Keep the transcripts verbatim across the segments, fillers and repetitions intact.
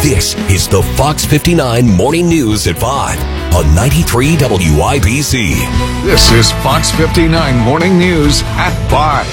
This is the Fox fifty-nine Morning News at five on ninety-three W I B C. This is Fox fifty-nine Morning News at five.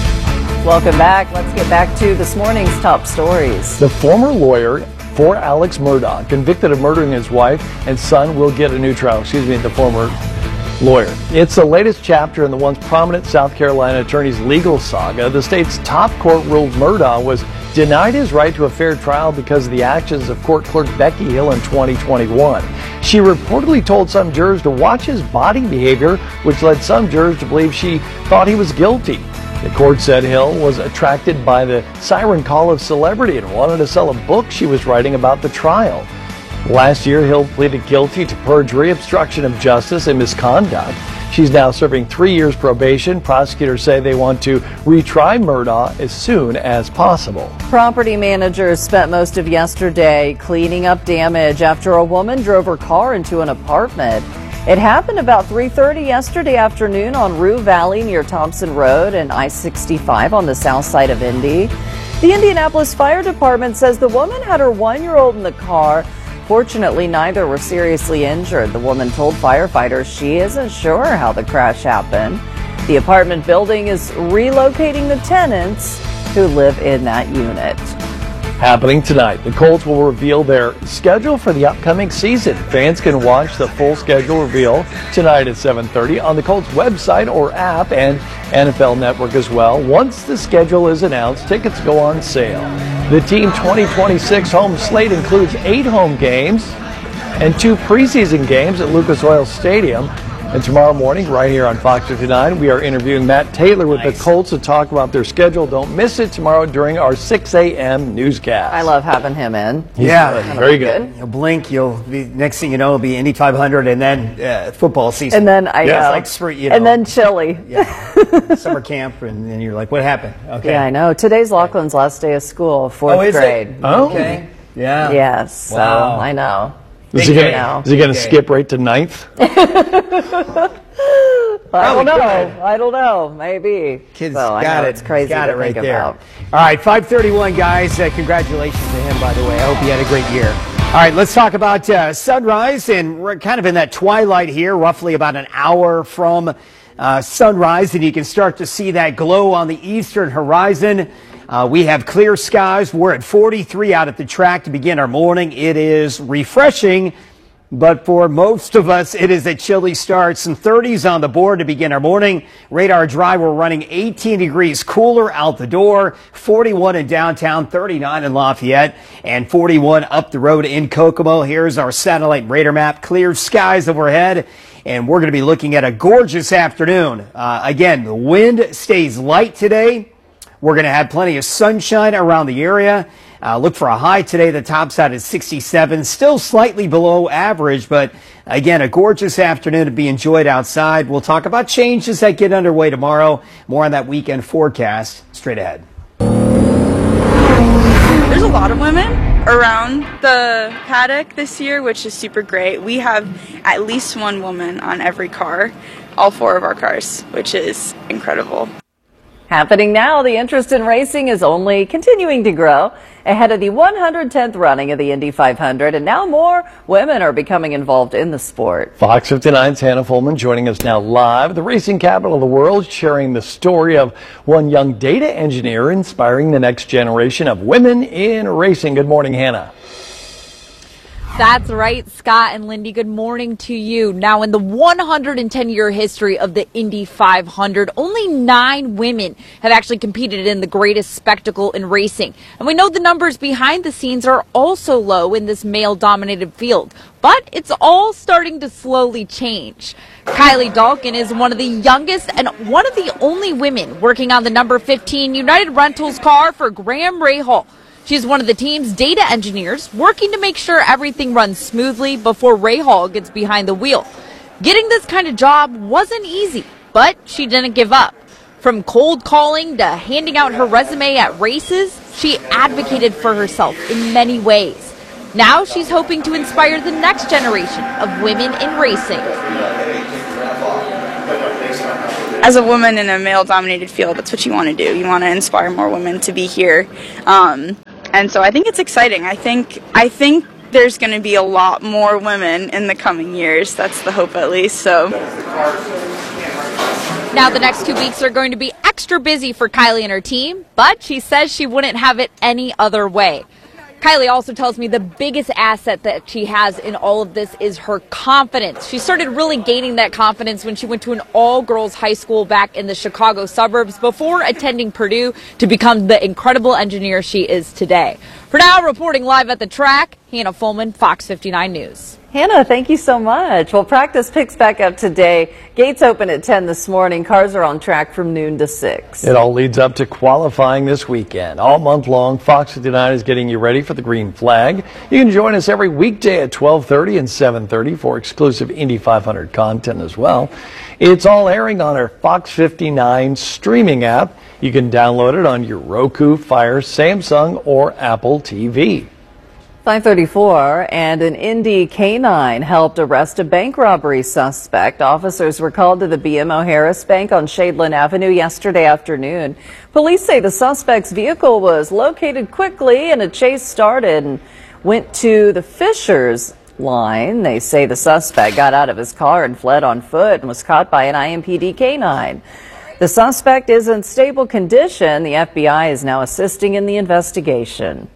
Welcome back. Let's get back to this morning's top stories. The former lawyer for Alex Murdaugh, convicted of murdering his wife and son, will get a new trial. Excuse me, the former lawyer. It's the latest chapter in the once prominent South Carolina attorney's legal saga. The state's top court ruled Murdaugh was denied his right to a fair trial because of the actions of court clerk Becky Hill in twenty twenty-one. She reportedly told some jurors to watch his body behavior, which led some jurors to believe she thought he was guilty. The court said Hill was attracted by the siren call of celebrity and wanted to sell a book she was writing about the trial. Last year, Hill pleaded guilty to perjury, obstruction of justice, and misconduct. She's now serving three years probation. Prosecutors say they want to retry Murdaugh as soon as possible. Property managers spent most of yesterday cleaning up damage after a woman drove her car into an apartment. It happened about three thirty yesterday afternoon on Rue Valley near Thompson Road and I sixty-five on the south side of Indy. The Indianapolis Fire Department says the woman had her one-year-old in the car. Fortunately, neither were seriously injured. The woman told firefighters she isn't sure how the crash happened. The apartment building is relocating the tenants who live in that unit. Happening tonight, the Colts will reveal their schedule for the upcoming season. Fans can watch the full schedule reveal tonight at seven thirty on the Colts website or app and N F L Network as well. Once the schedule is announced, tickets go on sale. The team twenty twenty-six home slate includes eight home games and two preseason games at Lucas Oil Stadium. And tomorrow morning, right here on Fox fifty-nine, we are interviewing Matt Taylor with nice. the Colts to talk about their schedule. Don't miss it tomorrow during our six a.m. newscast. I love having him in. He's yeah, good. Very good. good. You'll blink, you'll be, next thing you know, it'll be Indy five hundred and then uh, football season. And then I yeah, know. Like spring, you know. And then chili. Yeah. Summer camp, and then you're like, what happened? Okay. Yeah, I know. Today's Lachlan's last day of school, fourth oh, is grade. It? Oh. Okay. Yeah. Yes. Wow. So I know. Is he gonna, is he gonna skip right to ninth? I don't know. I don't know. Maybe. Kids so, got I know it. It's crazy got to it right think there. about. All right, five thirty-one, guys. Uh, congratulations to him, by the way. I hope he had a great year. All right, let's talk about uh, sunrise, and we're kind of in that twilight here, roughly about an hour from uh, sunrise, and you can start to see that glow on the eastern horizon. Uh, we have clear skies. We're at forty-three out at the track to begin our morning. It is refreshing, but for most of us, it is a chilly start. Some thirties on the board to begin our morning. Radar dry, we're running eighteen degrees cooler out the door, forty-one in downtown, thirty-nine in Lafayette, and forty-one up the road in Kokomo. Here's our satellite radar map. Clear skies overhead, and we're going to be looking at a gorgeous afternoon. Uh, again, the wind stays light today. We're going to have plenty of sunshine around the area. Uh, look for a high today. The tops out at sixty-seven, still slightly below average, but again, a gorgeous afternoon to be enjoyed outside. We'll talk about changes that get underway tomorrow. More on that weekend forecast straight ahead. There's a lot of women around the paddock this year, which is super great. We have at least one woman on every car, all four of our cars, which is incredible. Happening now, the interest in racing is only continuing to grow ahead of the one hundred tenth running of the Indy five hundred, and now more women are becoming involved in the sport. Fox fifty-nine's Hannah Fulman joining us now live, the racing capital of the world, sharing the story of one young data engineer inspiring the next generation of women in racing. Good morning, Hannah. That's right, Scott and Lindy. Good morning to you. Now, in the one hundred ten year history of the Indy five hundred, only nine women have actually competed in the greatest spectacle in racing. And we know the numbers behind the scenes are also low in this male-dominated field. But it's all starting to slowly change. Kylie Dalkin is one of the youngest and one of the only women working on the number fifteen United Rentals car for Graham Rahal. She's one of the team's data engineers working to make sure everything runs smoothly before Rahal gets behind the wheel. Getting this kind of job wasn't easy, but she didn't give up. From cold calling to handing out her resume at races, she advocated for herself in many ways. Now she's hoping to inspire the next generation of women in racing. As a woman in a male-dominated field, that's what you want to do. You want to inspire more women to be here. Um, And so I think it's exciting. I think I think there's going to be a lot more women in the coming years. That's the hope, at least. So now the next two weeks are going to be extra busy for Kylie and her team, but she says she wouldn't have it any other way. Kylie also tells me the biggest asset that she has in all of this is her confidence. She started really gaining that confidence when she went to an all-girls high school back in the Chicago suburbs before attending Purdue to become the incredible engineer she is today. For now, reporting live at the track, Hannah Fulman, Fox fifty-nine News. Hannah, thank you so much. Well, practice picks back up today. Gates open at ten this morning. Cars are on track from noon to six. It all leads up to qualifying this weekend. All month long, Fox fifty-nine is getting you ready for the green flag. You can join us every weekday at twelve thirty and seven thirty for exclusive Indy five hundred content as well. It's all airing on our Fox fifty-nine streaming app. You can download it on your Roku, Fire, Samsung, or Apple T V. five thirty-four, and an Indy canine helped arrest a bank robbery suspect. Officers were called to the B M O Harris Bank on Shadeland Avenue yesterday afternoon. Police say the suspect's vehicle was located quickly and a chase started and went to the Fishers line. They say the suspect got out of his car and fled on foot and was caught by an I M P D canine. The suspect is in stable condition. The F B I is now assisting in the investigation.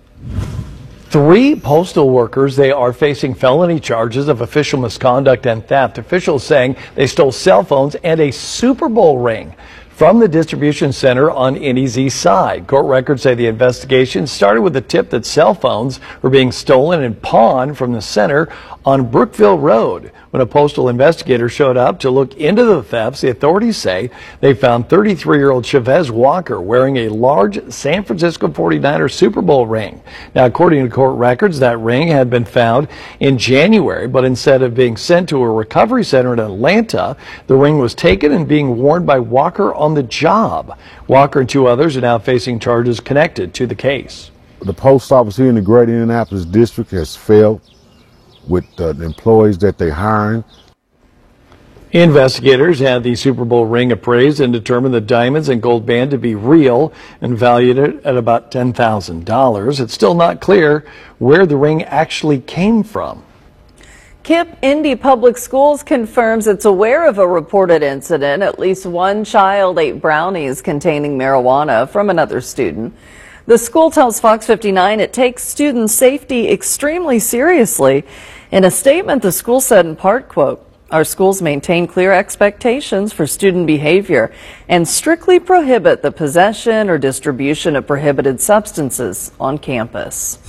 Three postal workers, they are facing felony charges of official misconduct and theft. Officials saying they stole cell phones and a Super Bowl ring from the distribution center on Indy's east side. Court records say the investigation started with a tip that cell phones were being stolen and pawned from the center on Brookville Road. When a postal investigator showed up to look into the thefts, the authorities say they found thirty-three-year-old Chavez Walker wearing a large San Francisco forty-niners Super Bowl ring. Now, according to court records, that ring had been found in January, but instead of being sent to a recovery center in Atlanta, the ring was taken and being worn by Walker on the job. Walker and two others are now facing charges connected to the case. The post office here in the Greater Indianapolis District has failed with uh, the employees that they're hiring. Investigators had the Super Bowl ring appraised and determined the diamonds and gold band to be real and valued it at about ten thousand dollars. It's still not clear where the ring actually came from. KIPP Indy Public Schools confirms it's aware of a reported incident. At least one child ate brownies containing marijuana from another student. The school tells Fox fifty-nine it takes student safety extremely seriously. In a statement, the school said in part, quote, "Our schools maintain clear expectations for student behavior and strictly prohibit the possession or distribution of prohibited substances on campus."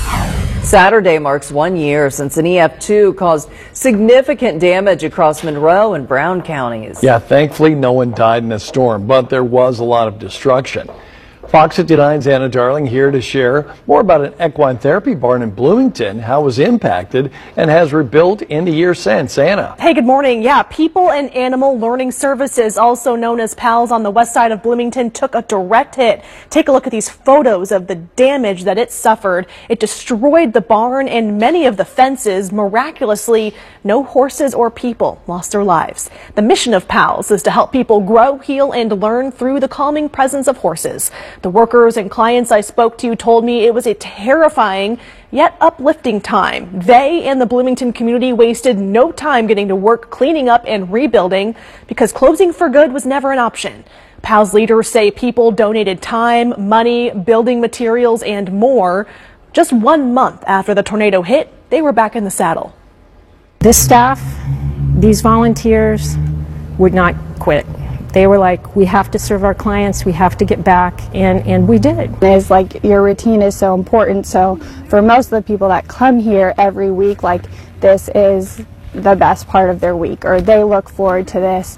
Saturday marks one year since an E F two caused significant damage across Monroe and Brown counties. Yeah, thankfully no one died in the storm, but there was a lot of destruction. Fox fifty-nine's Anna Darling here to share more about an equine therapy barn in Bloomington, how it was impacted and has rebuilt in the year since. Anna. Hey, good morning. Yeah, People and Animal Learning Services, also known as PALS on the west side of Bloomington, took a direct hit. Take a look at these photos of the damage that it suffered. It destroyed the barn and many of the fences. Miraculously, no horses or people lost their lives. The mission of PALS is to help people grow, heal, and learn through the calming presence of horses. The workers and clients I spoke to told me it was a terrifying yet uplifting time. They and the Bloomington community wasted no time getting to work cleaning up and rebuilding because closing for good was never an option. PALS leaders say people donated time, money, building materials, and more. Just one month after the tornado hit, they were back in the saddle. This staff, these volunteers would not quit. They were like, we have to serve our clients, we have to get back, and, and we did. It's like your routine is so important, so for most of the people that come here every week, like this is the best part of their week, or they look forward to this.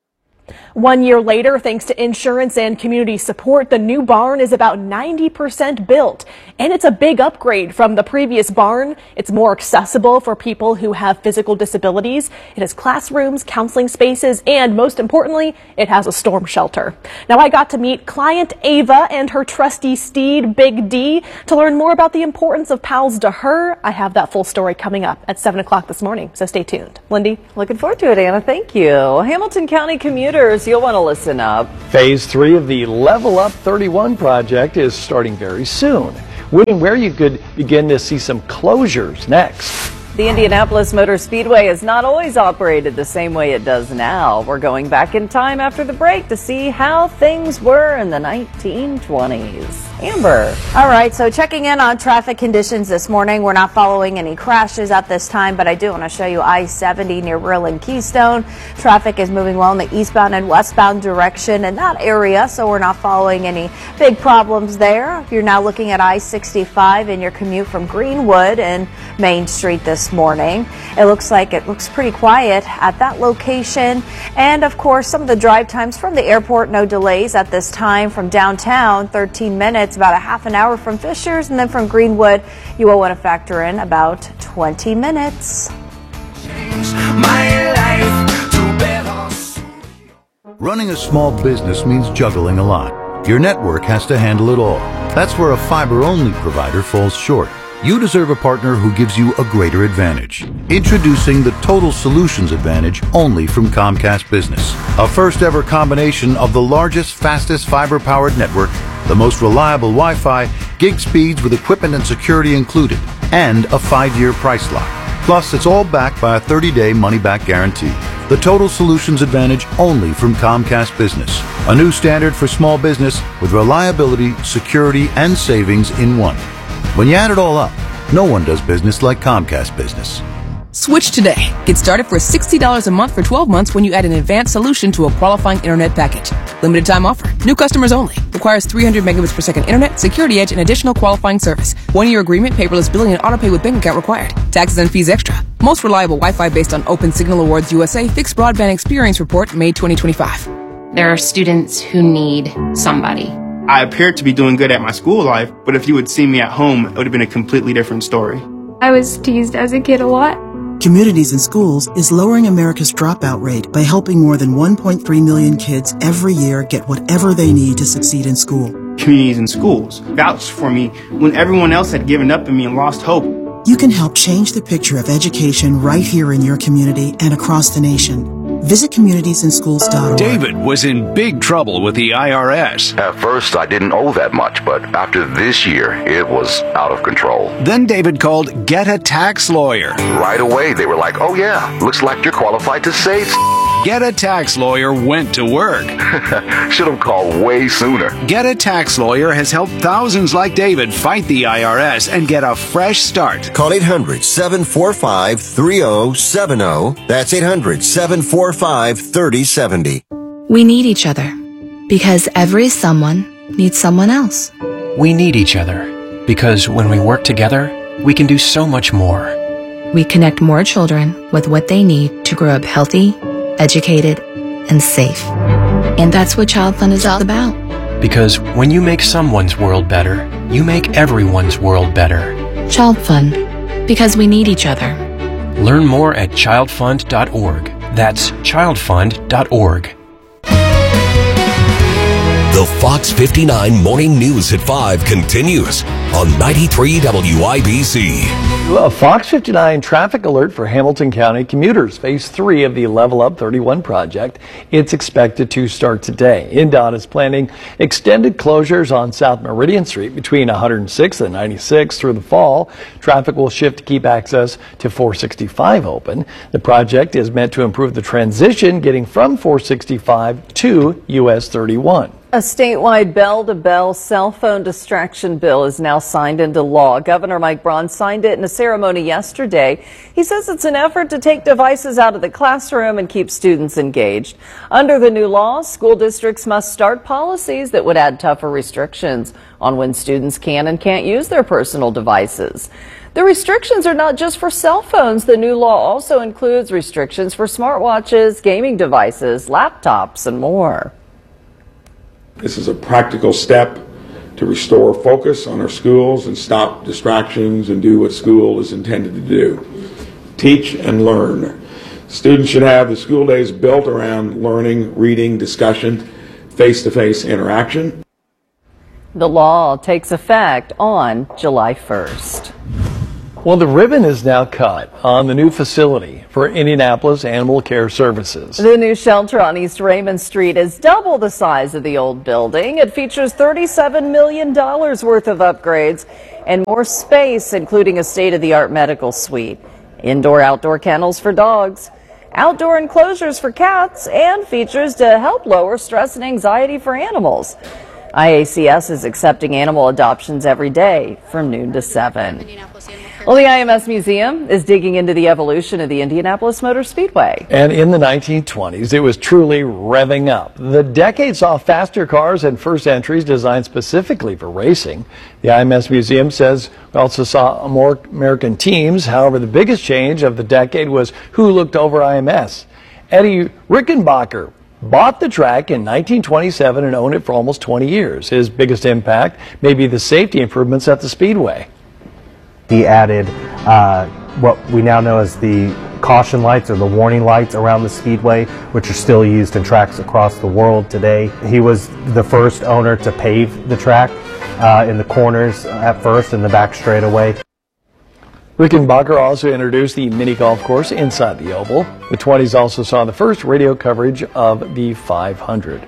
One year later, thanks to insurance and community support, the new barn is about ninety percent built. And it's a big upgrade from the previous barn. It's more accessible for people who have physical disabilities. It has classrooms, counseling spaces, and most importantly, it has a storm shelter. Now, I got to meet client Ava and her trusty steed, Big D, to learn more about the importance of PALS to her. I have that full story coming up at seven o'clock this morning, so stay tuned. Lindy? Looking forward to it, Anna. Thank you. Hamilton County commuters, you'll want to listen up. Phase three of the Level Up thirty-one project is starting very soon. William, where you could begin to see some closures next. The Indianapolis Motor Speedway has not always operated the same way it does now. We're going back in time after the break to see how things were in the nineteen twenties. Amber. All right, so checking in on traffic conditions this morning. We're not following any crashes at this time, but I do want to show you I seventy near Brill and Keystone. Traffic is moving well in the eastbound and westbound direction in that area, so we're not following any big problems there. You're now looking at I sixty-five in your commute from Greenwood and Main Street this morning. It looks like it looks pretty quiet at that location. And of course, some of the drive times from the airport, no delays at this time. From downtown, thirteen minutes, about a half an hour from Fishers, and then from Greenwood, you will want to factor in about twenty minutes. Running a small business means juggling a lot. Your network has to handle it all. That's where a fiber-only provider falls short. You deserve a partner who gives you a greater advantage. Introducing the Total Solutions Advantage only from Comcast Business. A first ever combination of the largest, fastest fiber-powered network, the most reliable Wi-Fi, gig speeds with equipment and security included, and a five-year price lock. Plus, it's all backed by a thirty-day money-back guarantee. The Total Solutions Advantage only from Comcast Business. A new standard for small business with reliability, security, and savings in one. When you add it all up, no one does business like Comcast Business. Switch today. Get started for sixty dollars a month for twelve months when you add an advanced solution to a qualifying internet package. Limited time offer. New customers only. Requires three hundred megabits per second internet, security edge, and additional qualifying service. One year agreement, paperless billing, and autopay with bank account required. Taxes and fees extra. Most reliable Wi-Fi based on Open Signal Awards U S A Fixed Broadband Experience Report, May twenty twenty-five. There are students who need somebody. I appeared to be doing good at my school life, but if you had seen me at home, it would have been a completely different story. I was teased as a kid a lot. Communities in Schools is lowering America's dropout rate by helping more than one point three million kids every year get whatever they need to succeed in school. Communities in Schools vouched for me when everyone else had given up on me and lost hope. You can help change the picture of education right here in your community and across the nation. Visit communities in schools dot org. David was in big trouble with the I R S. At first, I didn't owe that much, but after this year, it was out of control. Then David called Get a Tax Lawyer. Right away, they were like, oh yeah, looks like you're qualified to save. Get a Tax Lawyer went to work. Should have called way sooner. Get a Tax Lawyer has helped thousands like David fight the I R S and get a fresh start. Call eight hundred, seven four five, three oh seven oh. That's eight hundred, seven four five, three oh seven oh. We need each other because every someone needs someone else. We need each other because when we work together, we can do so much more. We connect more children with what they need to grow up healthy, educated, and safe. And that's what Child Fund is all about. Because when you make someone's world better, you make everyone's world better. Child Fund, because we need each other. Learn more at child fund dot org. That's child fund dot org. The Fox fifty-nine Morning News at five continues on ninety-three W I B C. A Fox fifty-nine traffic alert for Hamilton County commuters. Phase three of the Level Up thirty-one project. It's expected to start today. INDOT is planning extended closures on South Meridian Street between one hundred sixth and ninety-sixth through the fall. Traffic will shift to keep access to four sixty-five open. The project is meant to improve the transition getting from four sixty-five to U S thirty-one. A statewide bell-to-bell cell phone distraction bill is now signed into law. Governor Mike Braun signed it in a ceremony yesterday. He says it's an effort to take devices out of the classroom and keep students engaged. Under the new law, school districts must start policies that would add tougher restrictions on when students can and can't use their personal devices. The restrictions are not just for cell phones. The new law also includes restrictions for smartwatches, gaming devices, laptops, and more. This is a practical step to restore focus on our schools and stop distractions and do what school is intended to do. Teach and learn. Students should have the school days built around learning, reading, discussion, face-to-face interaction. The law takes effect on July first. Well, the ribbon is now cut on the new facility for Indianapolis Animal Care Services. The new shelter on East Raymond Street is double the size of the old building. It features thirty-seven million dollars worth of upgrades and more space, including a state-of-the-art medical suite, indoor-outdoor kennels for dogs, outdoor enclosures for cats, and features to help lower stress and anxiety for animals. I A C S is accepting animal adoptions every day from noon to seven. Well, the I M S Museum is digging into the evolution of the Indianapolis Motor Speedway. And in the nineteen twenties, it was truly revving up. The decade saw faster cars and first entries designed specifically for racing. The I M S Museum says we also saw more American teams. However, the biggest change of the decade was who looked over I M S. Eddie Rickenbacker bought the track in nineteen twenty-seven and owned it for almost twenty years. His biggest impact may be the safety improvements at the Speedway. He added uh, what we now know as the caution lights or the warning lights around the Speedway, which are still used in tracks across the world today. He was the first owner to pave the track uh, in the corners at first and the back straightaway. Rickenbacker also introduced the mini golf course inside the oval. The twenties also saw the first radio coverage of the five hundred.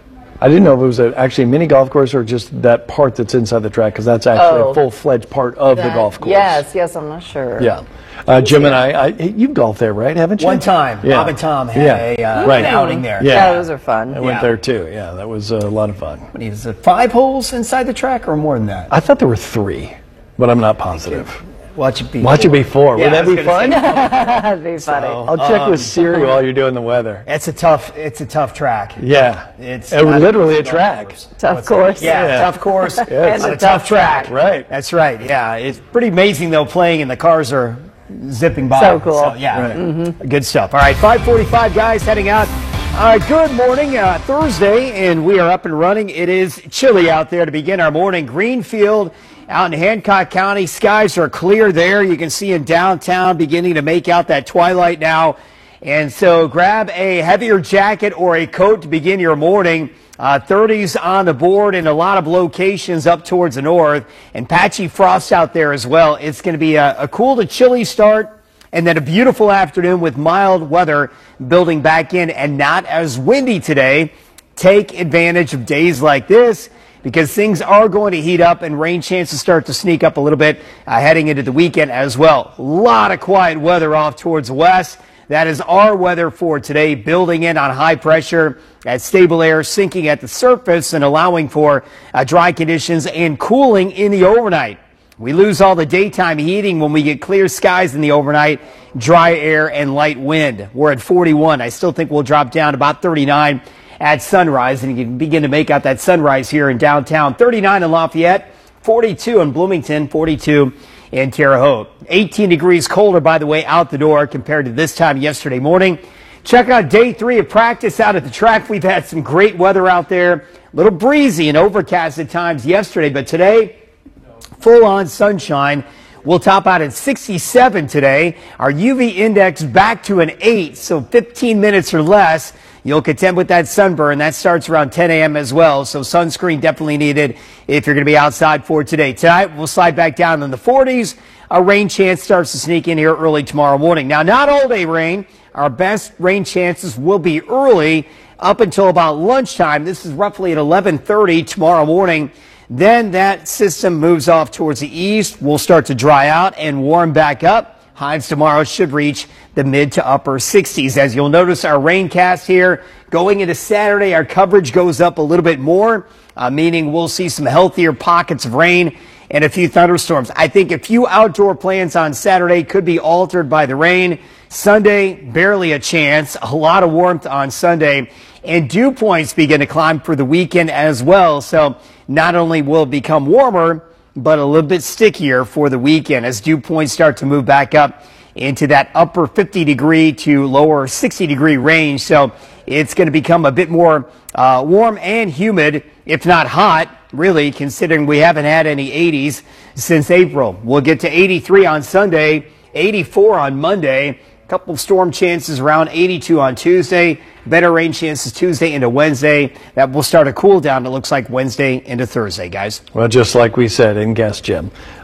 I didn't know if it was a, actually a mini golf course or just that part that's inside the track, because that's actually Oh. a full-fledged part of That- the golf course. Yes, yes, I'm not sure. Yeah. Uh, Jim and I, I, you've golfed there, right? Haven't you? One time, Yeah. Bob and Tom had yeah. a, uh, right. an outing there. Yeah. Yeah, those are fun. I went Yeah. there too. Yeah, that was a lot of fun. What is it, five holes inside the track or more than that? I thought there were three, but I'm not positive. Watch it be Watch it be four. Yeah, Would I that was be gonna fun? say- That'd be funny. I'll check Um, with Siri while you're doing the weather. It's a tough. It's a tough track. Yeah. It's Uh, not literally a easy golf track. course. Tough What's course. that? Yeah, Yeah. tough course. Yes. On And a tough track. Right. That's right. Yeah, it's pretty amazing though playing and the cars are zipping by. So cool. yeah, Right. mhm. Good stuff. All right, five forty-five guys heading out. Uh, good morning, uh, Thursday, and we are up and running. It is chilly out there to begin our morning. Greenfield out in Hancock County, skies are clear there. You can see in downtown beginning to make out that twilight now. And so grab a heavier jacket or a coat to begin your morning. Uh, thirties on the board in a lot of locations up towards the north, and patchy frost out there as well. It's going to be a, a cool to chilly start, and then a beautiful afternoon with mild weather building back in and not as windy today. Take advantage of days like this because things are going to heat up and rain chances start to sneak up a little bit uh, heading into the weekend as well. A lot of quiet weather off towards the west. That is our weather for today, building in on high pressure at stable air, sinking at the surface and allowing for uh, dry conditions and cooling in the overnight. We lose all the daytime heating when we get clear skies in the overnight, dry air and light wind. We're at forty-one. I still think we'll drop down to about thirty-nine at sunrise, and you can begin to make out that sunrise here in downtown. thirty-nine in Lafayette, forty-two in Bloomington, forty-two in Terre Haute. eighteen degrees colder, by the way, out the door compared to this time yesterday morning. Check out day three of practice out at the track. We've had some great weather out there. A little breezy and overcast at times yesterday, but today, full on sunshine. We'll top out at sixty-seven today. Our U V index back to an eight, so fifteen minutes or less. You'll contend with that sunburn. That starts around ten a m as well, so sunscreen definitely needed if you're going to be outside for today. Tonight, we'll slide back down in the forties. A rain chance starts to sneak in here early tomorrow morning. Now, not all day rain. Our best rain chances will be early up until about lunchtime. This is roughly at eleven thirty tomorrow morning. Then that system moves off towards the east. We'll start to dry out and warm back up. Highs tomorrow should reach the mid to upper sixties. As you'll notice, our rain cast here going into Saturday, our coverage goes up a little bit more, uh, meaning we'll see some healthier pockets of rain and a few thunderstorms. I think a few outdoor plans on Saturday could be altered by the rain. Sunday, barely a chance. A lot of warmth on Sunday. And dew points begin to climb for the weekend as well. So not only will it become warmer, but a little bit stickier for the weekend as dew points start to move back up into that upper fifty degree to lower sixty degree range. So it's going to become a bit more uh, warm and humid, if not hot, really, considering we haven't had any eighties since April. We'll get to eighty-three on Sunday, eighty-four on Monday. Couple storm chances around eighty-two on Tuesday. Better rain chances Tuesday into Wednesday. That will start a cool down, it looks like, Wednesday into Thursday, guys. Well, just like we said in Guest Jim.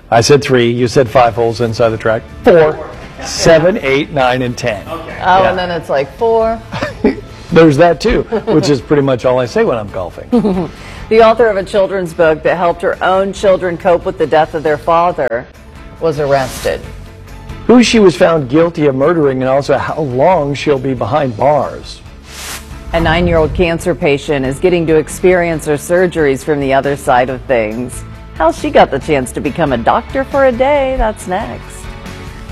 I said three. You said five holes inside the track. Four, seven, eight, nine, and ten. Okay. Oh, yeah. And then it's like four. There's that too, which is pretty much all I say when I'm golfing. The author of a children's book that helped her own children cope with the death of their father was arrested. Who she was found guilty of murdering, and also how long she'll be behind bars. A nine-year-old cancer patient is getting to experience her surgeries from the other side of things. How she got the chance to become a doctor for a day, that's next.